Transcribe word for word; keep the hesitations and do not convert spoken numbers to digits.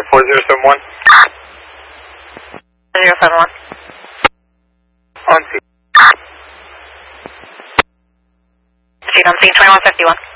four zero seven one. zero seven one. On scene. Proceed on scene twenty-one fifty-one.